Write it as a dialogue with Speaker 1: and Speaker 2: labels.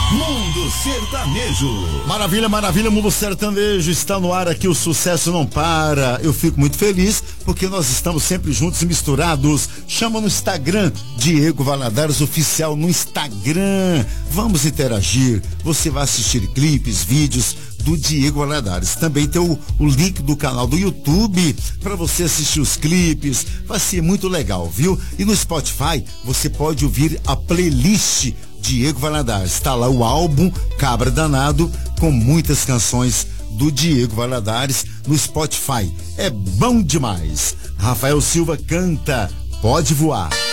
Speaker 1: Mundo Sertanejo.
Speaker 2: Maravilha, maravilha, Mundo Sertanejo está no ar aqui, o sucesso não para. Eu fico muito feliz porque nós estamos sempre juntos e misturados. Chama no Instagram, Diego Valadares Oficial no Instagram. Vamos interagir. Você vai assistir clipes, vídeos do Diego Valadares. Também tem o link do canal do YouTube para você assistir os clipes. Vai ser muito legal, viu? E no Spotify você pode ouvir a playlist Diego Valadares. Está lá o álbum Cabra Danado com muitas canções do Diego Valadares no Spotify. É bom demais. Rafael Silva canta Pode Voar.